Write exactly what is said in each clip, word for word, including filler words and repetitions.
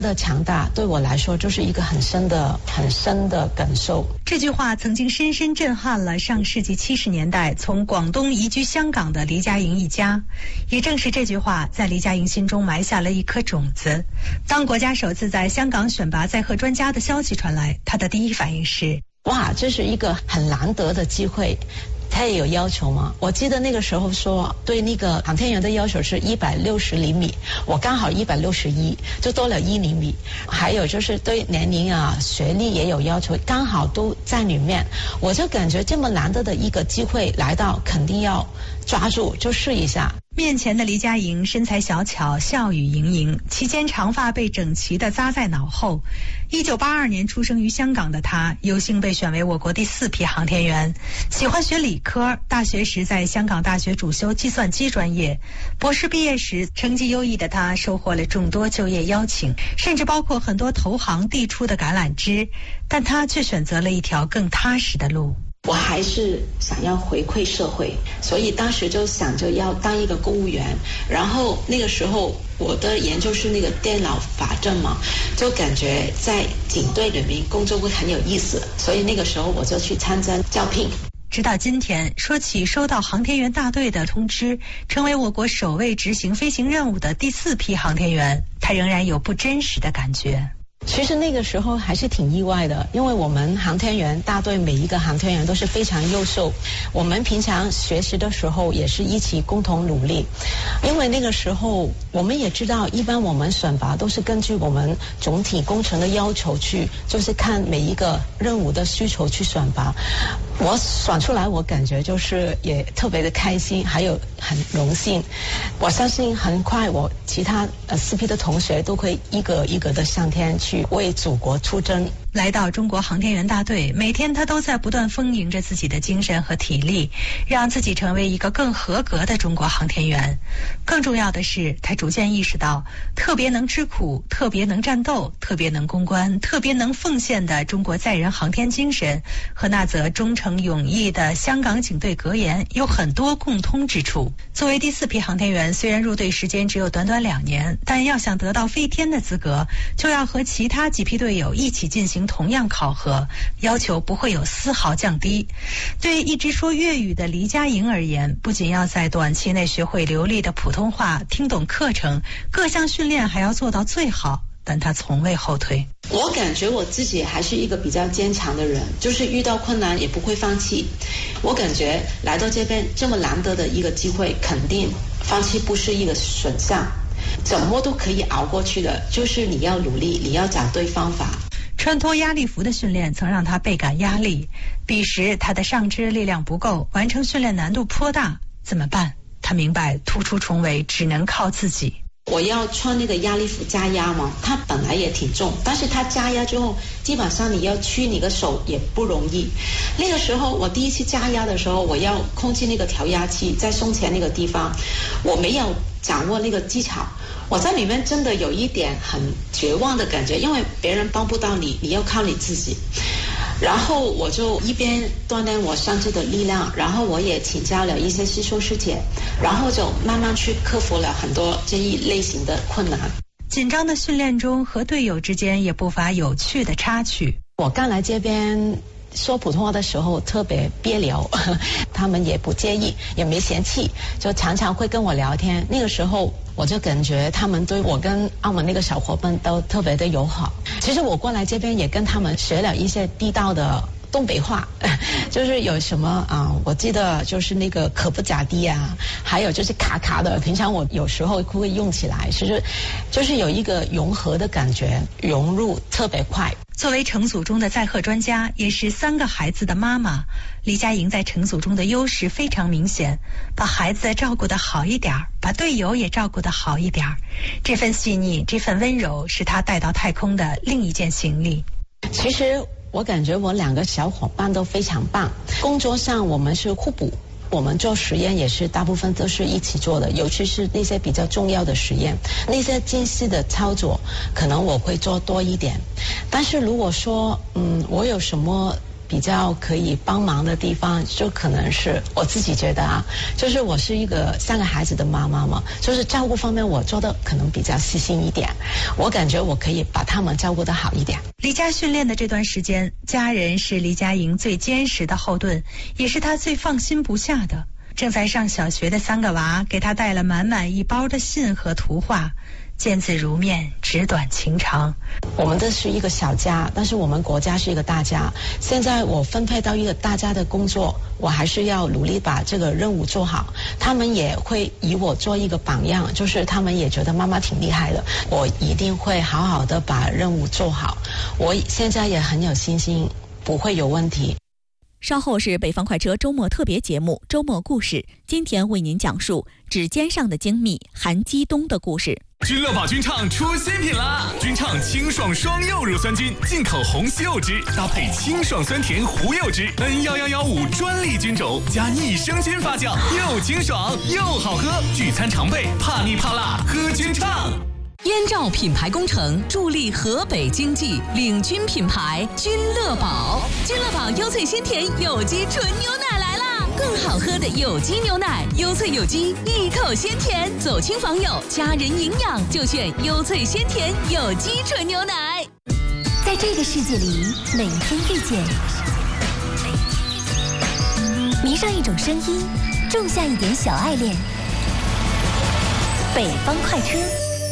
的强大对我来说就是一个很深的很深的感受。 这句话曾经深深震撼了上世纪七十年代从广东移居香港的黎佳莹一家，也正是这句话在黎佳莹心中埋下了一颗种子。当国家首次在香港选拔载荷专家的消息传来，她的第一反应是： 哇，这是一个很难得的机会。他也有要求吗？我记得那个时候说对那个航天员的要求是一百六十厘米，我刚好一百六十一，就多了一厘米。还有就是对年龄啊、学历也有要求，刚好都在里面。我就感觉这么难得的一个机会来到，肯定要抓住，就试一下。 面前的黎佳莹身材小巧，笑语盈盈，其间长发被整齐地扎在脑后。一九八二年出生于香港的她，有幸被选为我国第四批航天员。喜欢学理科，大学时在香港大学主修计算机专业。博士毕业时，成绩优异的她收获了众多就业邀请，甚至包括很多投行递出的橄榄枝，但她却选择了一条更踏实的路。 我还是想要回馈社会，所以当时就想着要当一个公务员。然后那个时候我的研究是那个电脑法政嘛，就感觉在警队里面工作会很有意思，所以那个时候我就去参加招聘。 直到今天，说起收到航天员大队的通知，成为我国首位执行飞行任务的第四批航天员，他仍然有不真实的感觉。 其实那个时候还是挺意外的，因为我们航天员大队每一个航天员都是非常优秀，我们平常学习的时候也是一起共同努力。因为那个时候我们也知道，一般我们选拔都是根据我们总体工程的要求去，就是看每一个任务的需求去选拔。我选出来，我感觉就是也特别的开心，还有很荣幸。我相信很快我其他呃四批的同学都会一个一个的上天去为祖国出征。 来到中国航天员大队，每天他都在不断丰盈着自己的精神和体力，让自己成为一个更合格的中国航天员。更重要的是，他逐渐意识到，特别能吃苦、特别能战斗、特别能攻关、特别能奉献的中国载人航天精神和那则忠诚勇毅的香港警队格言有很多共通之处。作为第四批航天员，虽然入队时间只有短短两年，但要想得到飞天的资格，就要和其他几批队友一起进行同样考核，要求不会有丝毫降低。对一直说粤语的黎佳莹而言，不仅要在短期内学会流利的普通话，听懂课程，各项训练还要做到最好，但她从未后退。 我感觉我自己还是一个比较坚强的人，就是遇到困难也不会放弃。我感觉来到这边这么难得的一个机会，肯定放弃不是一个选项，怎么都可以熬过去的，就是你要努力，你要找对方法。 穿脱压力服的训练曾让他倍感压力，彼时他的上肢力量不够，完成训练难度颇大，怎么办？他明白突出重围只能靠自己。 我要穿那个压力服加压嘛，它本来也挺重，但是它加压之后，基本上你要屈你的手也不容易。那个时候我第一次加压的时候，我要控制那个调压器在胸前那个地方，我没有掌握那个技巧，我在里面真的有一点很绝望的感觉，因为别人帮不到你，你要靠你自己。然后我就一边锻炼我上肢的力量，然后我也请教了一些师兄师姐，然后就慢慢去克服了很多这一类型的困难。 紧张的训练中，和队友之间也不乏有趣的插曲。 我刚来这边说普通话的时候特别别扭，他们也不介意，也没嫌弃，就常常会跟我聊天。那个时候我就感觉他们对我跟澳门那个小伙伴都特别的友好。其实我过来这边也跟他们学了一些地道的东北话，就是有什么啊、呃，我记得就是那个可不咋地啊，还有就是卡卡的，平常我有时候会用起来，其实就是有一个融合的感觉，融入特别快。 作为成组中的载荷专家，也是三个孩子的妈妈，黎佳莹在成组中的优势非常明显，把孩子照顾得好一点，把队友也照顾得好一点，这份细腻，这份温柔，是她带到太空的另一件行李。 其实我感觉我两个小伙伴都非常棒，工作上我们是互补，我们做实验也是大部分都是一起做的，尤其是那些比较重要的实验，那些精细的操作可能我会做多一点。但是如果说嗯，我有什么比较可以帮忙的地方，就可能是我自己觉得啊，就是我是一个三个孩子的妈妈嘛，就是照顾方面我做的可能比较细心一点，我感觉我可以把他们照顾得好一点。 离家训练的这段时间，家人是黎佳莹最坚实的后盾，也是她最放心不下的。正在上小学的三个娃给她带了满满一包的信和图画，见字如面，纸短情长。 我们这是一个小家，但是我们国家是一个大家。现在我分配到一个大家的工作，我还是要努力把这个任务做好。他们也会以我做一个榜样，就是他们也觉得妈妈挺厉害的，我一定会好好的把任务做好。我现在也很有信心，不会有问题。 稍后是北方快车周末特别节目《周末故事》，今天为您讲述指尖上的精密韩基东的故事。 君乐宝君畅出新品啦！君畅清爽双柚乳酸菌，进口红西柚汁，搭配清爽酸甜胡柚汁 N 一一一五专利菌种加益生菌发酵，又清爽又好喝。聚餐常备，怕腻怕辣喝君畅。 燕赵品牌工程助力河北经济，领军品牌君乐宝。君乐宝优萃鲜甜有机纯牛奶来啦！更好喝的有机牛奶，优萃有机，一口鲜甜，走亲访友，家人营养就选优萃鲜甜有机纯牛奶。 在这个世界里，每一天遇见，迷上一种声音，种下一点小爱恋。北方快车。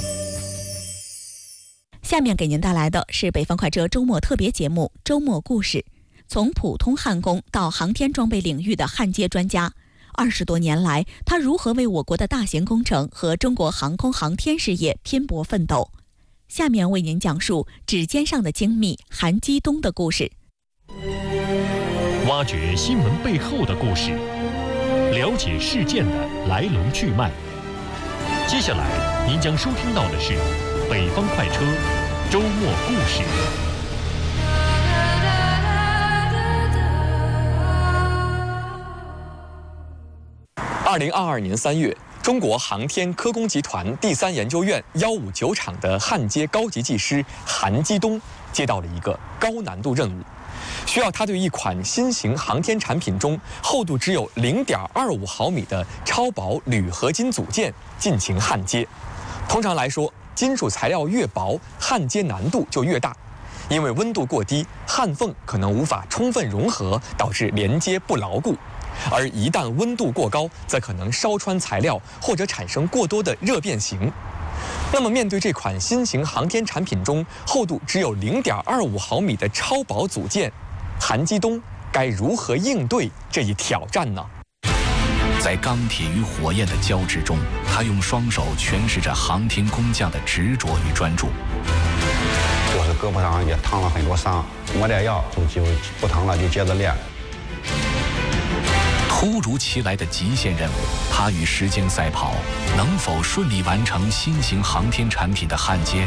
下面给您带来的是北方快车周末特别节目《周末故事》。从普通焊工到航天装备领域的焊接专家，二十多年来，他如何为我国的大型工程和中国航空航天事业拼搏奋斗？下面为您讲述指尖上的精密韩基东的故事。 挖掘新闻背后的故事，了解事件的来龙去脉。接下来您将收听到的是北方快车周末故事。 二零二二年三月，中国航天科工集团第三研究院幺五九厂的焊接高级技师韩基东接到了一个高难度任务，需要他对一款新型航天产品中厚度只有零点二五毫米的超薄铝合金组件进行焊接。通常来说，金属材料越薄，焊接难度就越大，因为温度过低，焊缝可能无法充分融合，导致连接不牢固。而一旦温度过高，则可能烧穿材料或者产生过多的热变形。那么，面对这款新型航天产品中厚度只有零点二五毫米的超薄组件，韩基东该如何应对这一挑战呢？ 在钢铁与火焰的交织中，他用双手诠释着航天工匠的执着与专注。 就是胳膊上也烫了很多伤，抹点药就就不疼了，就接着练。 突如其来的极限任务，他与时间赛跑，能否顺利完成新型航天产品的焊接？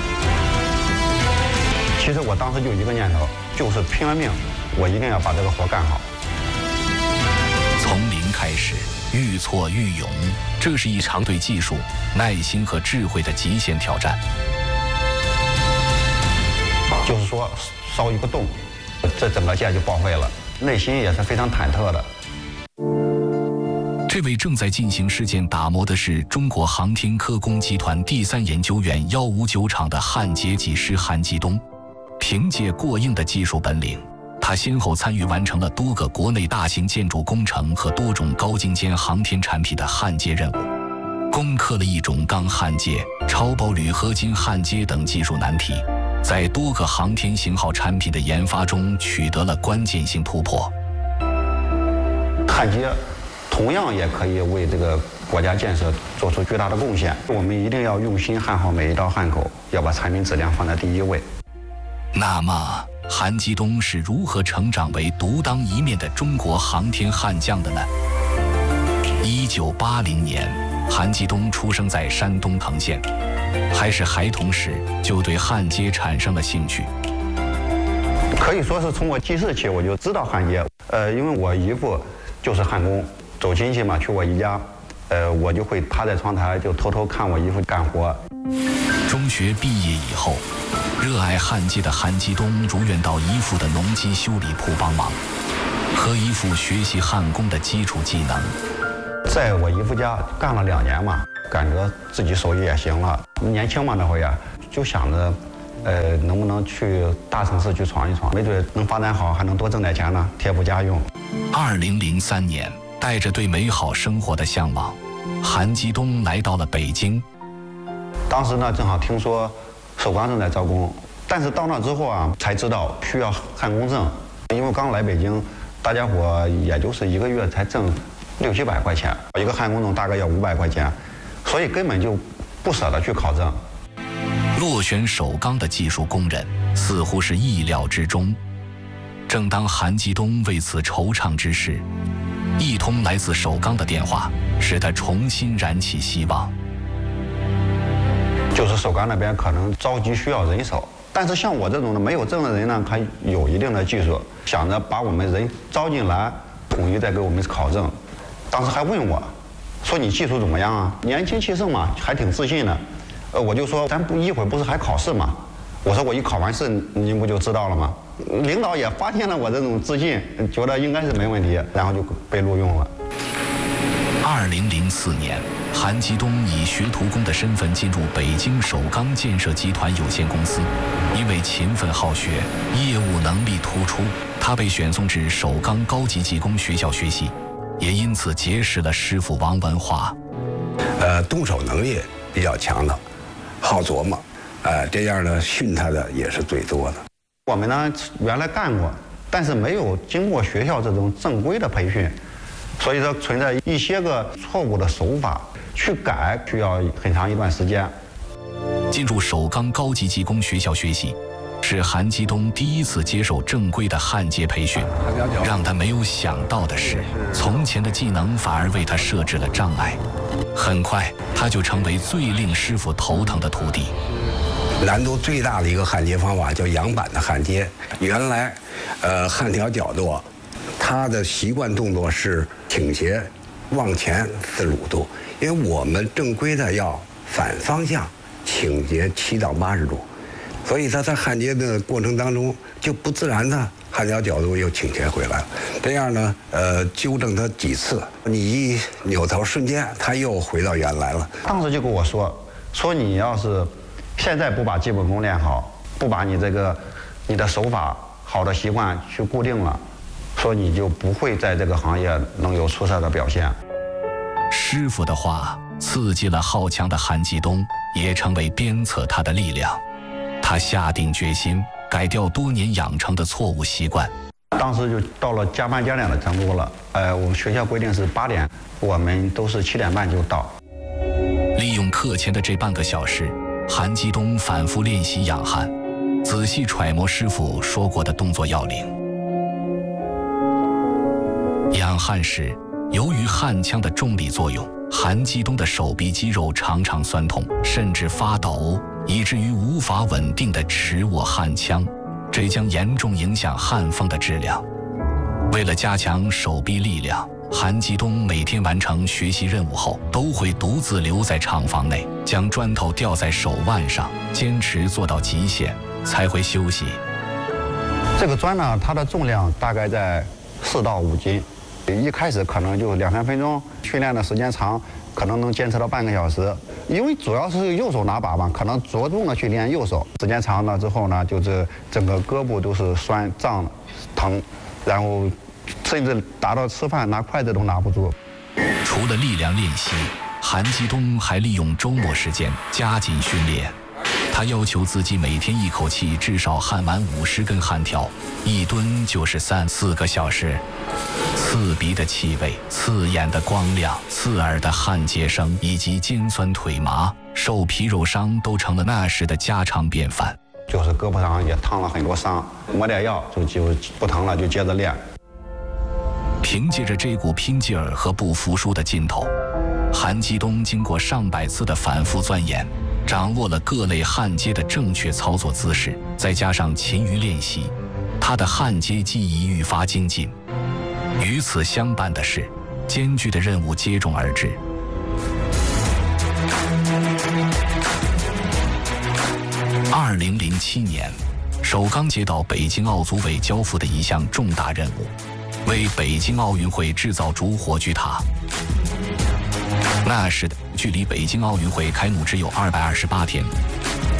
其实我当时就一个念头，就是拼了命，我一定要把这个活干好。 从零开始，愈挫愈勇，这是一场对技术、耐心和智慧的极限挑战。 就是说，烧一个洞，这整个件就报废了，内心也是非常忐忑的。 这位正在进行事件打磨的是中国航天科工集团第三研究院幺五九厂的焊接技师韩基东。凭借过硬的技术本领，他先后参与完成了多个国内大型建筑工程和多种高精尖航天产品的焊接任务，攻克了一种钢焊接、超薄铝合金焊接等技术难题，在多个航天型号产品的研发中取得了关键性突破。 焊接同样也可以为这个国家建设做出巨大的贡献。我们一定要用心焊好每一道焊口，要把产品质量放在第一位。 那么，韩基东是如何成长为独当一面的中国航天悍将的呢？一九八零年，韩基东出生在山东滕县，还是孩童时就对焊接产生了兴趣。 可以说是从我记事起我就知道焊接，呃，因为我姨父就是焊工。走亲戚嘛，去我姨家，呃，我就会趴在窗台，就偷偷看我姨父干活。 中学毕业以后， 热爱焊接的韩基东如愿到姨父的农机修理铺帮忙，和姨父学习焊工的基础技能。 在我姨父家干了两年嘛，感觉自己手艺也行了，年轻嘛那会呀，就想着，呃，能不能去大城市去闯一闯，没准能发展好，还能多挣点钱呢，贴补家用。 二零零三年，带着对美好生活的向往，韩基东来到了北京。 当时呢，正好听说首钢正在招工，但是到那之后啊，才知道需要焊工证，因为刚来北京，大家伙也就是一个月才挣六七百块钱，一个焊工证大概要五百块钱，所以根本就不舍得去考证。 落选首钢的技术工人似乎是意料之中。正当韩基东为此惆怅之时，一通来自首钢的电话使他重新燃起希望。 就是首钢那边可能着急需要人手，但是像我这种的没有证的人呢，他有一定的技术，想着把我们人招进来，统一再给我们考证。当时还问我，说你技术怎么样啊？年轻气盛嘛，还挺自信的。呃，我就说咱不一会儿不是还考试吗？我说我一考完试，您不就知道了吗？领导也发现了我这种自信，觉得应该是没问题，然后就被录用了。 二零零四年，韩基东以学徒工的身份进入北京首钢建设集团有限公司，因为勤奋好学，业务能力突出，他被选送至首钢高级技工学校学习，也因此结识了师傅王文华。 呃，动手能力比较强的，好琢磨，呃，这样呢训他的也是最多的。 我们呢原来干过，但是没有经过学校这种正规的培训，所以说存在一些个错误的手法，去改需要很长一段时间。 进入首钢高级技工学校学习，是韩基东第一次接受正规的焊接培训。让他没有想到的是，从前的技能反而为他设置了障碍。很快，他就成为最令师傅头疼的徒弟。 难度最大的一个焊接方法叫仰板的焊接。原来，呃，焊条角度，它的习惯动作是倾斜往前四十五度，因为我们正规的要反方向倾斜七到八十度，所以它在焊接的过程当中就不自然的焊条角度又倾斜回来了。这样呢，呃，纠正它几次，你一扭头，瞬间它又回到原来了。 当时就跟我说，说你要是现在不把基本功练好，不把你这个你的手法好的习惯去固定了，说你就不会在这个行业能有出色的表现。 师傅的话刺激了好强的韩基东，也成为鞭策他的力量。他下定决心改掉多年养成的错误习惯。 当时就到了加班加点的程度了。呃，我们学校规定是八点，我们都是七点半就到。 利用课前的这半个小时，韩基东反复练习养焊，仔细揣摩师傅说过的动作要领。养焊时，由于焊枪的重力作用，韩基东的手臂肌肉常常酸痛，甚至发抖，以至于无法稳定地持握焊枪，这将严重影响焊缝的质量。为了加强手臂力量，韩基东每天完成学习任务后，都会独自留在厂房内，将砖头吊在手腕上，坚持做到极限才会休息。 这个砖呢，它的重量大概在四到五斤，一开始可能就两三分钟，训练的时间长，可能能坚持到半个小时。因为主要是右手拿把嘛，可能着重的去练右手，时间长了之后呢，就是整个胳膊都是酸胀疼，然后甚至达到吃饭拿筷子都拿不住。 除了力量练习，韩基东还利用周末时间加紧训练。他要求自己每天一口气至少焊完五十根焊条，一吨就是三四个小时。刺鼻的气味、刺眼的光亮、刺耳的焊接声，以及肩酸腿麻、受皮肉伤，都成了那时的家常便饭。 就是胳膊上也烫了很多伤，抹点药就就不疼了，就接着练。 凭借着这股拼劲儿和不服输的劲头，韩基东经过上百次的反复钻研，掌握了各类焊接的正确操作姿势，再加上勤于练习，他的焊接技艺愈发精进。与此相伴的是，艰巨的任务接踵而至。 二零零七年，首钢接到北京奥组委交付的一项重大任务，为北京奥运会制造主火炬塔。那时距离北京奥运会开幕只有二百二十八天，